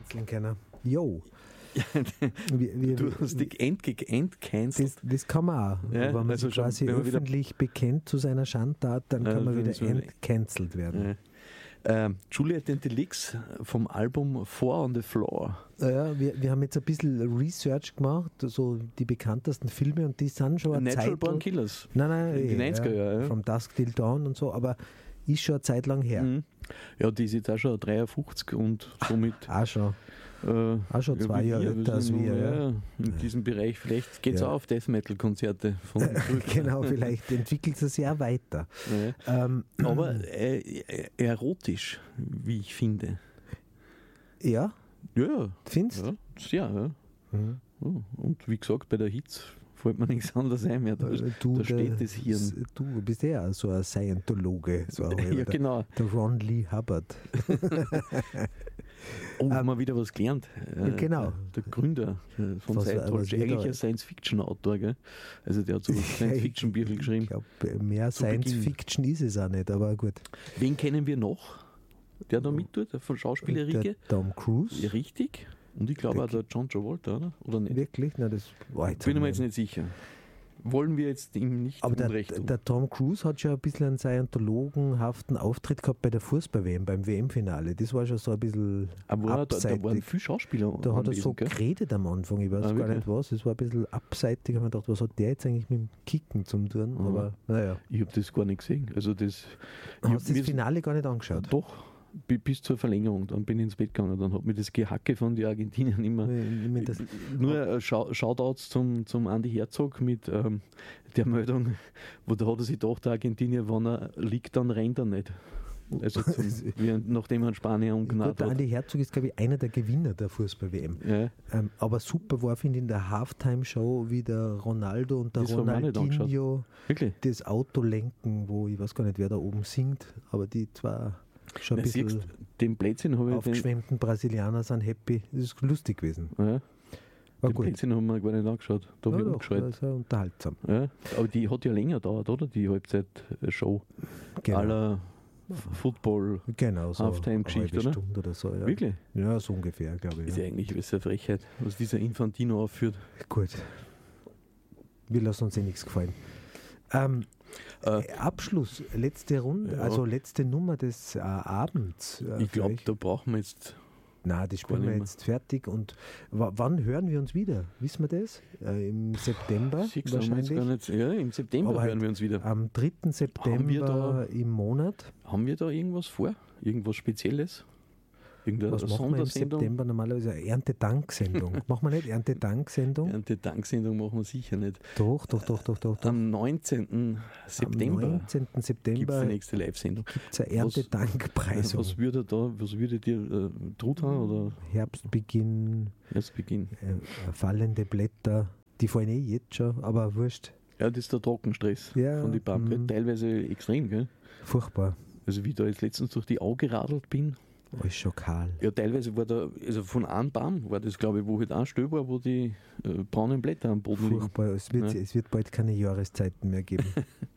canceln können. Jo. Du hast dich entcancelt. Das kann man auch. Ja, wenn man also sich quasi wenn man öffentlich bekennt zu seiner Schandtat, dann kann man dann wieder ist man entcancelt werden. Juliet and the Licks vom Album Four on the Floor. Ja, wir haben jetzt ein bisschen Research gemacht, so die bekanntesten Filme, und die sind schon eine Natural Zeit Born lang. Killers. Nein, In die 90er Jahre. From Dusk Till Dawn und so, aber ist schon eine Zeit lang her. Mhm. Ja, die ist jetzt auch schon 53 und somit Auch schon 2 Jahre älter als wir. Ja. In diesem Bereich, vielleicht geht es Ja. auch auf Death Metal Konzerte von Genau, vielleicht entwickelt es sich auch weiter. Ja. Aber erotisch, wie ich finde. Ja, Ja, findest du? ja, sehr. Ja. Mhm. Ja, und wie gesagt, bei der Hitze fällt mir nichts anderes ein mehr. Da steht das Hirn. Du bist ja so ein Scientologe. So ein Ja, genau. Der Ron Lee Hubbard. Oh, haben wir wieder was gelernt. Genau. Der Gründer von Was Scientology, wieder- eigentlich ein Science-Fiction-Autor, gell? Also der hat so Science-Fiction-Bücher geschrieben. Ich glaube, mehr Zu Science Beginn. Fiction ist es auch nicht, aber gut. Wen kennen wir noch, der da mit tut, von Schauspielerike? Der Tom Cruise? Ja, richtig. Und ich glaube auch der John Travolta, oder? Oder nicht? Wirklich? Nein, das war jetzt Bin ich mir nicht. jetzt nicht sicher. Wollen wir jetzt ihm nicht Aber Unrecht tun? der Tom Cruise hat schon ein bisschen einen scientologenhaften Auftritt gehabt bei der Fußball-WM, beim WM-Finale. Das war schon so ein bisschen Aber da waren abseitig. viele Schauspieler Da hat er anwesend, so gell? geredet am Anfang, ich weiß Ah, gar wirklich? nicht was. Es war ein bisschen abseitig. Ich habe mir gedacht, was hat der jetzt eigentlich mit dem Kicken zum tun? Aber naja, Ich habe das gar nicht gesehen. Also das, hast du mir- das Finale gar nicht angeschaut? Doch, bis zur Verlängerung. Dann bin ich ins Bett gegangen. Dann hat mir das Gehacke von den Argentiniern immer. Nur Shoutouts zum Andi Herzog mit der Meldung, wo da hat er sich gedacht, der Argentinier, wenn er liegt, dann rennt er nicht. Also nachdem er in Spanien Gut, umgenannt der hat. Andi Herzog ist, glaube ich, einer der Gewinner der Fußball-WM. Ja, Aber super war, finde ich, in der Halftime-Show, wie der Ronaldo und der Das haben wir nicht Ronaldinho wirklich. das Auto lenken, wo ich weiß gar nicht, wer da oben singt, aber die zwei schon ein Na, siehst, bisschen den Blödsinn habe ich aufgeschwemmten Brasilianer sind happy. Das ist lustig gewesen. ja, War den gut. Blödsinn haben wir gar nicht angeschaut. Da habe ich doch, umgeschaltet. das war unterhaltsam. Ja, aber die hat ja länger gedauert, oder? Die Halbzeit-Show. Genau. Aller Football. Genau, so Halftime-Geschichte, eine halbe oder? Stunde oder so. Ja. Wirklich? Ja, so ungefähr, glaube ich. Ist Ja. ja eigentlich eine Frechheit, was dieser Infantino aufführt. Gut. Wir lassen uns nichts gefallen. Abschluss, letzte Runde, Ja. also letzte Nummer des Abends. Ich glaube, vielleicht. da brauchen wir jetzt. Nein, das spielen gar wir nicht jetzt fertig. Und wann hören wir uns wieder? Wissen wir das? Im September Siehst du, haben wir jetzt wahrscheinlich. gar nicht, ja, im September Aber hören halt wir uns wieder. Am 3. Haben wir September da- im Monat. Haben wir da irgendwas vor? Irgendwas Spezielles? Irgendeine Was machen wir im Sondersendung? September normalerweise? Eine Erntedank-Sendung. Machen wir nicht Erntedank-Sendung? Eine Danksendung machen wir sicher nicht. Doch. Am 19. September Am 19. gibt es September die nächste Live-Sendung. gibt es eine Erntedankpreisung. Was würde dir Truthahn oder Herbstbeginn, Erstbeginn? fallende Blätter, die fallen jetzt schon, aber wurscht. Ja, das ist der Trockenstress Ja, von den Baum. Teilweise extrem, gell? Furchtbar. Also wie ich da jetzt letztens durch die Au geradelt bin. Alles schon kahl. Ja, teilweise war da, also von einem Baum war das, glaube ich, wo halt ein Stück war, wo die braunen Blätter am Boden liegen. Furchtbar. Es wird bald keine Jahreszeiten mehr geben.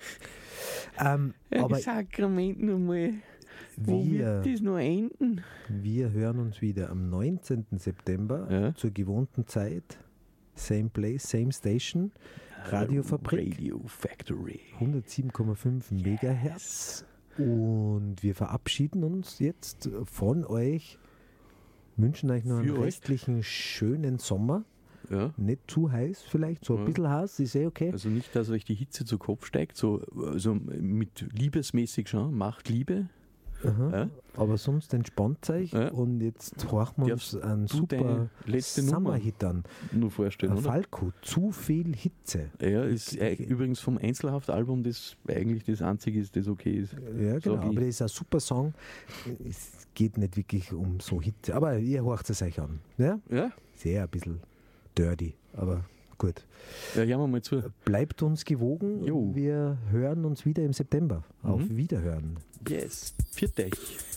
Aber Sakrament nochmal. Wo wird das noch enden? wir hören uns wieder am 19. September Ja. zur gewohnten Zeit. Same place, same station. Radiofabrik. Radio Factory. 107,5 Megahertz. Und wir verabschieden uns jetzt von euch, wünschen euch noch einen Für euch. restlichen schönen Sommer. Ja. Nicht zu heiß vielleicht, so ein Ja. bisschen heiß, ist eh okay. Also nicht, dass euch die Hitze zu Kopf steigt, so also mit liebesmäßig schon, macht Liebe. Aha. Ja. Aber sonst entspannt euch Ja. und jetzt horchen wir uns Darfst einen du super deine letzte Nummer Sommerhit an. Nur vorstellen, oder? Falco, zu viel Hitze. Ja, ist übrigens vom Einzelhaft-Album, das eigentlich das einzige ist, das okay ist. Ja, genau, Sag ich. aber das ist ein super Song. Es geht nicht wirklich um so Hitze, aber ihr horcht es euch an. Ja? Ja, Sehr ein bisschen dirty, aber gut. ja, hören wir mal zu. Bleibt uns gewogen. Jo. Wir hören uns wieder im September. Auf Wiederhören. Yes. Viert euch.